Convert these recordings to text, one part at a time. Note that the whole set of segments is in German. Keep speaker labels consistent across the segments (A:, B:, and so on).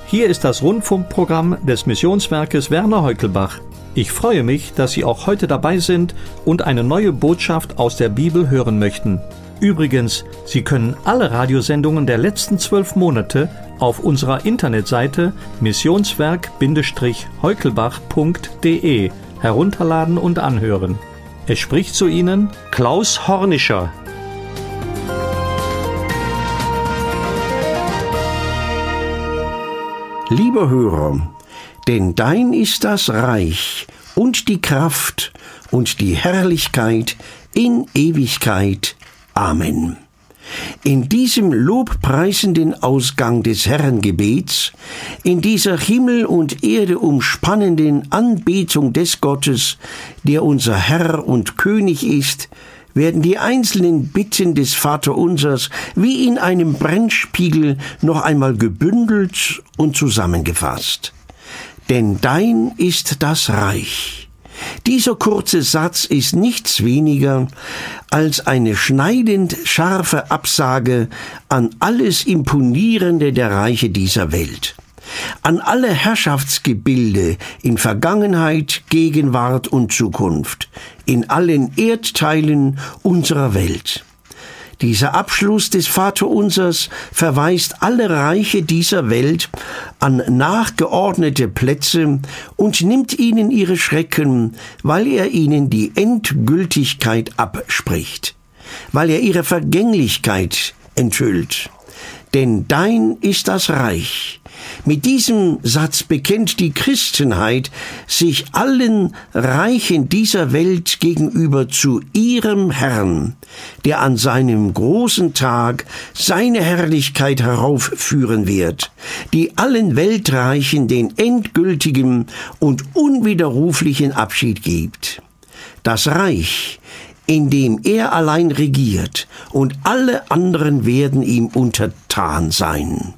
A: Hier ist das Rundfunkprogramm des Missionswerkes Werner Heukelbach. Ich freue mich, dass Sie auch heute dabei sind und eine neue Botschaft aus der Bibel hören möchten. Übrigens, Sie können alle Radiosendungen der letzten 12 Monate auf unserer Internetseite missionswerk-heukelbach.de herunterladen und anhören. Es spricht zu Ihnen Klaus Hornischer.
B: Lieber Hörer, denn dein ist das Reich und die Kraft und die Herrlichkeit in Ewigkeit. Amen. In diesem lobpreisenden Ausgang des Herrengebets, in dieser Himmel und Erde umspannenden Anbetung des Gottes, der unser Herr und König ist, werden die einzelnen Bitten des Vaterunsers wie in einem Brennspiegel noch einmal gebündelt und zusammengefasst. Denn dein ist das Reich. Dieser kurze Satz ist nichts weniger als eine schneidend scharfe Absage an alles Imponierende der Reiche dieser Welt. An alle Herrschaftsgebilde in Vergangenheit, Gegenwart und Zukunft, in allen Erdteilen unserer Welt. Dieser Abschluss des Vaterunsers verweist alle Reiche dieser Welt an nachgeordnete Plätze und nimmt ihnen ihre Schrecken, weil er ihnen die Endgültigkeit abspricht, weil er ihre Vergänglichkeit enthüllt. Denn dein ist das Reich. Mit diesem Satz bekennt die Christenheit sich allen Reichen dieser Welt gegenüber zu ihrem Herrn, der an seinem großen Tag seine Herrlichkeit heraufführen wird, die allen Weltreichen den endgültigen und unwiderruflichen Abschied gibt. Das Reich, in dem er allein regiert, und alle anderen werden ihm untertan sein.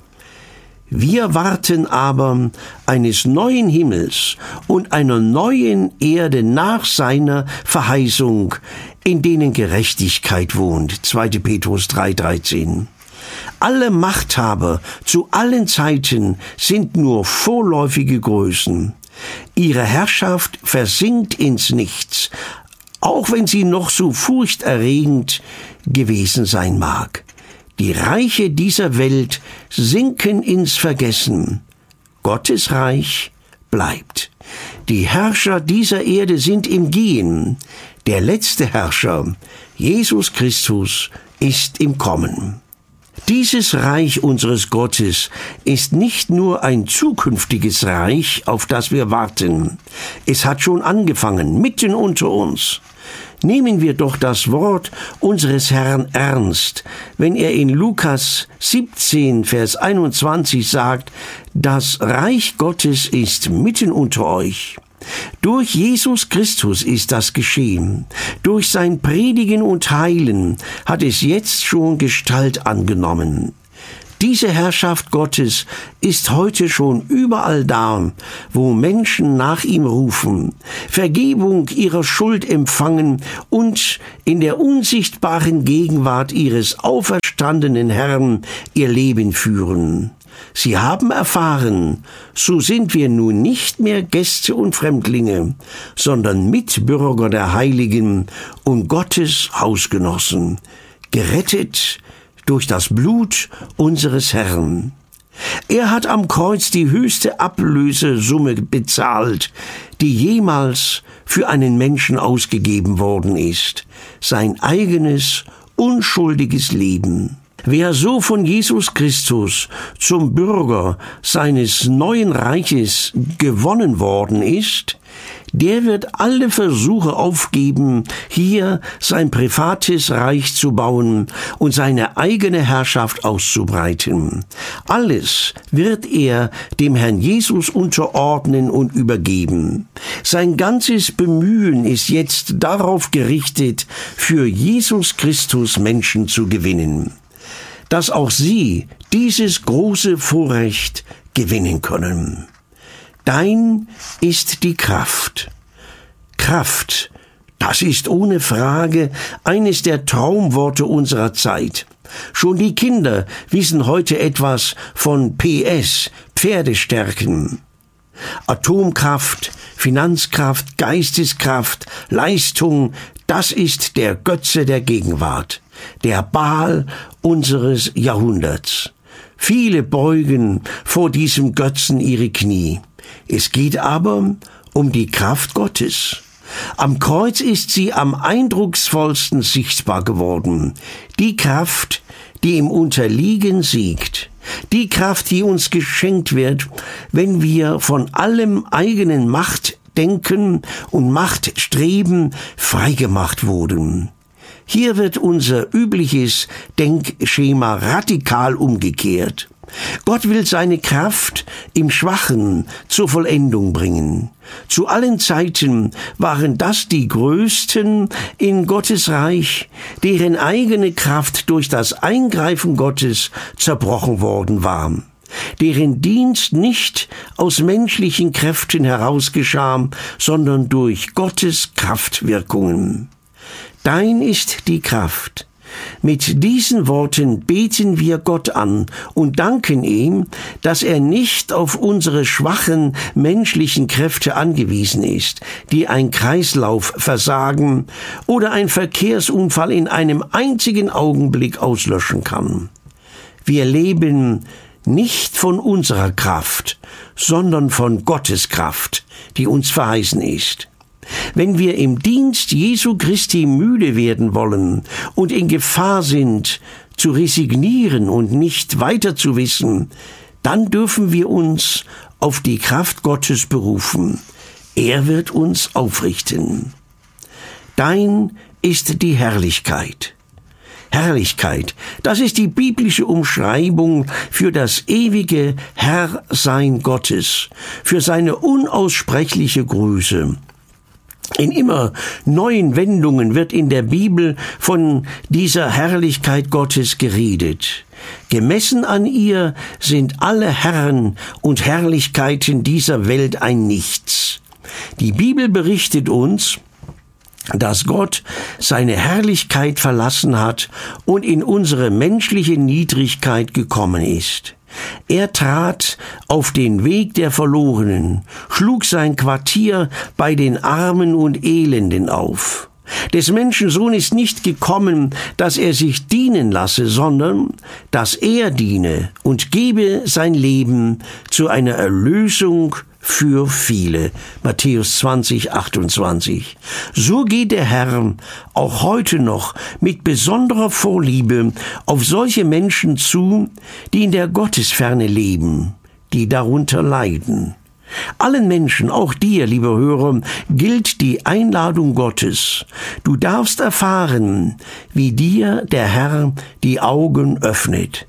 B: Wir warten aber eines neuen Himmels und einer neuen Erde nach seiner Verheißung, in denen Gerechtigkeit wohnt. 2. Petrus 3,13. Alle Machthaber zu allen Zeiten sind nur vorläufige Größen. Ihre Herrschaft versinkt ins Nichts, auch wenn sie noch so furchterregend gewesen sein mag. Die Reiche dieser Welt sinken ins Vergessen. Gottes Reich bleibt. Die Herrscher dieser Erde sind im Gehen. Der letzte Herrscher, Jesus Christus, ist im Kommen. Dieses Reich unseres Gottes ist nicht nur ein zukünftiges Reich, auf das wir warten. Es hat schon angefangen, mitten unter uns. Nehmen wir doch das Wort unseres Herrn ernst, wenn er in Lukas 17, Vers 21 sagt, das Reich Gottes ist mitten unter euch. Durch Jesus Christus ist das geschehen. Durch sein Predigen und Heilen hat es jetzt schon Gestalt angenommen. Diese Herrschaft Gottes ist heute schon überall da, wo Menschen nach ihm rufen, Vergebung ihrer Schuld empfangen und in der unsichtbaren Gegenwart ihres auferstandenen Herrn ihr Leben führen. Sie haben erfahren, so sind wir nun nicht mehr Gäste und Fremdlinge, sondern Mitbürger der Heiligen und Gottes Hausgenossen, gerettet durch das Blut unseres Herrn. Er hat am Kreuz die höchste Ablösesumme bezahlt, die jemals für einen Menschen ausgegeben worden ist, sein eigenes, unschuldiges Leben. Wer so von Jesus Christus zum Bürger seines neuen Reiches gewonnen worden ist, der wird alle Versuche aufgeben, hier sein privates Reich zu bauen und seine eigene Herrschaft auszubreiten. Alles wird er dem Herrn Jesus unterordnen und übergeben. Sein ganzes Bemühen ist jetzt darauf gerichtet, für Jesus Christus Menschen zu gewinnen, dass auch sie dieses große Vorrecht gewinnen können. Dein ist die Kraft. Kraft, das ist ohne Frage eines der Traumworte unserer Zeit. Schon die Kinder wissen heute etwas von PS, Pferdestärken. Atomkraft, Finanzkraft, Geisteskraft, Leistung, das ist der Götze der Gegenwart, der Baal unseres Jahrhunderts. Viele beugen vor diesem Götzen ihre Knie. Es geht aber um die Kraft Gottes. Am Kreuz ist sie am eindrucksvollsten sichtbar geworden. Die Kraft, die im Unterliegen siegt. Die Kraft, die uns geschenkt wird, wenn wir von allem eigenen Machtdenken und Machtstreben freigemacht wurden. Hier wird unser übliches Denkschema radikal umgekehrt. Gott will seine Kraft im Schwachen zur Vollendung bringen. Zu allen Zeiten waren das die Größten in Gottes Reich, deren eigene Kraft durch das Eingreifen Gottes zerbrochen worden war, deren Dienst nicht aus menschlichen Kräften heraus geschah, sondern durch Gottes Kraftwirkungen. Dein ist die Kraft. Mit diesen Worten beten wir Gott an und danken ihm, dass er nicht auf unsere schwachen menschlichen Kräfte angewiesen ist, die ein Kreislaufversagen oder ein Verkehrsunfall in einem einzigen Augenblick auslöschen kann. Wir leben nicht von unserer Kraft, sondern von Gottes Kraft, die uns verheißen ist. Wenn wir im Dienst Jesu Christi müde werden wollen und in Gefahr sind, zu resignieren und nicht weiter zu wissen, dann dürfen wir uns auf die Kraft Gottes berufen. Er wird uns aufrichten. Dein ist die Herrlichkeit. Herrlichkeit, das ist die biblische Umschreibung für das ewige Herrsein Gottes, für seine unaussprechliche Größe. In immer neuen Wendungen wird in der Bibel von dieser Herrlichkeit Gottes geredet. Gemessen an ihr sind alle Herren und Herrlichkeiten dieser Welt ein Nichts. Die Bibel berichtet uns, dass Gott seine Herrlichkeit verlassen hat und in unsere menschliche Niedrigkeit gekommen ist. Er trat auf den Weg der Verlorenen, schlug sein Quartier bei den Armen und Elenden auf. Des Menschen Sohn ist nicht gekommen, dass er sich dienen lasse, sondern dass er diene und gebe sein Leben zu einer Erlösung für viele. Matthäus 20, 28. So geht der Herr auch heute noch mit besonderer Vorliebe auf solche Menschen zu, die in der Gottesferne leben, die darunter leiden. Allen Menschen, auch dir, liebe Hörer, gilt die Einladung Gottes. Du darfst erfahren, wie dir der Herr die Augen öffnet.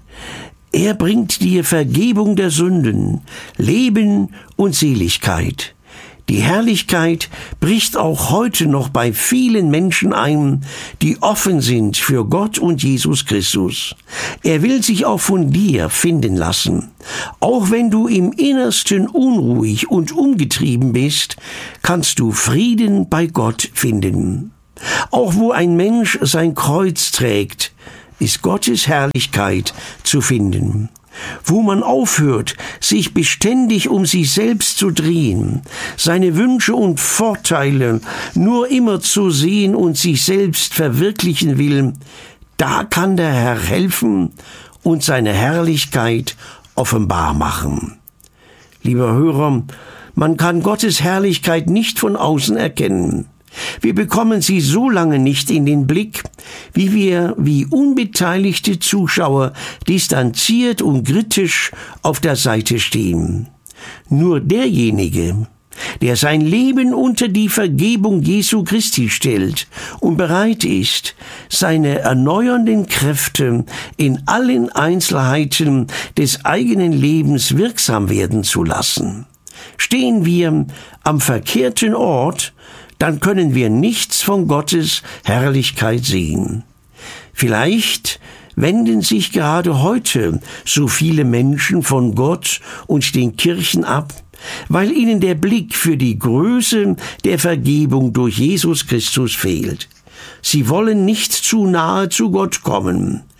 B: Er bringt dir Vergebung der Sünden, Leben und Seligkeit. Die Herrlichkeit bricht auch heute noch bei vielen Menschen ein, die offen sind für Gott und Jesus Christus. Er will sich auch von dir finden lassen. Auch wenn du im Innersten unruhig und umgetrieben bist, kannst du Frieden bei Gott finden. Auch wo ein Mensch sein Kreuz trägt, ist Gottes Herrlichkeit zu finden. Wo man aufhört, sich beständig um sich selbst zu drehen, seine Wünsche und Vorteile nur immer zu sehen und sich selbst verwirklichen will, da kann der Herr helfen und seine Herrlichkeit offenbar machen. Lieber Hörer, man kann Gottes Herrlichkeit nicht von außen erkennen. Wir bekommen sie so lange nicht in den Blick, wie wir wie unbeteiligte Zuschauer distanziert und kritisch auf der Seite stehen. Nur derjenige, der sein Leben unter die Vergebung Jesu Christi stellt und bereit ist, seine erneuernden Kräfte in allen Einzelheiten des eigenen Lebens wirksam werden zu lassen. Stehen wir am verkehrten Ort, dann können wir nichts von Gottes Herrlichkeit sehen. Vielleicht wenden sich gerade heute so viele Menschen von Gott und den Kirchen ab, weil ihnen der Blick für die Größe der Vergebung durch Jesus Christus fehlt. Sie wollen nicht zu nahe zu Gott kommen.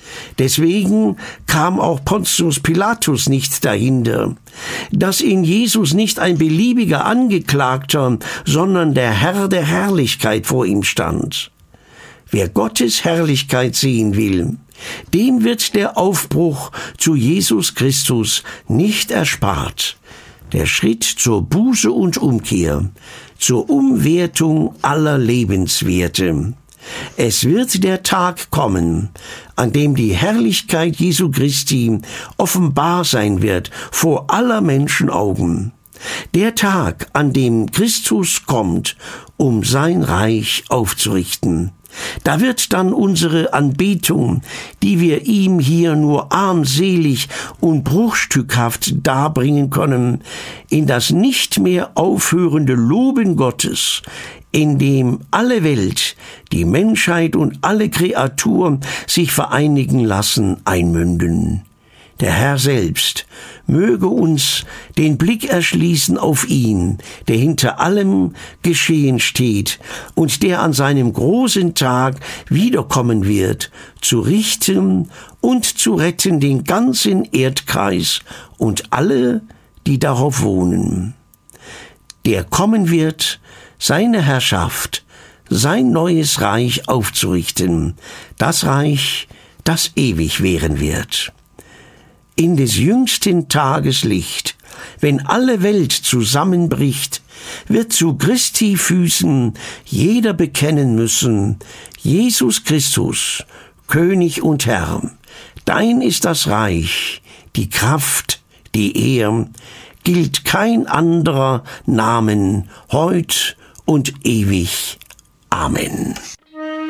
B: Deswegen kam auch Pontius Pilatus nicht dahinter, dass in Jesus nicht ein beliebiger Angeklagter, sondern der Herr der Herrlichkeit vor ihm stand. Wer Gottes Herrlichkeit sehen will, dem wird der Aufbruch zu Jesus Christus nicht erspart. Der Schritt zur Buße und Umkehr, zur Umwertung aller Lebenswerte. Es wird der Tag kommen, an dem die Herrlichkeit Jesu Christi offenbar sein wird vor aller Menschenaugen. Der Tag, an dem Christus kommt, um sein Reich aufzurichten. Da wird dann unsere Anbetung, die wir ihm hier nur armselig und bruchstückhaft darbringen können, in das nicht mehr aufhörende Loben Gottes, in dem alle Welt, die Menschheit und alle Kreaturen sich vereinigen lassen, einmünden. Der Herr selbst möge uns den Blick erschließen auf ihn, der hinter allem Geschehen steht und der an seinem großen Tag wiederkommen wird, zu richten und zu retten den ganzen Erdkreis und alle, die darauf wohnen. Der kommen wird, seine Herrschaft, sein neues Reich aufzurichten, das Reich, das ewig währen wird. In des jüngsten Tages Licht, wenn alle Welt zusammenbricht, wird zu Christi Füßen jeder bekennen müssen, Jesus Christus, König und Herr, dein ist das Reich, die Kraft, die Ehr, gilt kein anderer Namen, heut und ewig. Amen.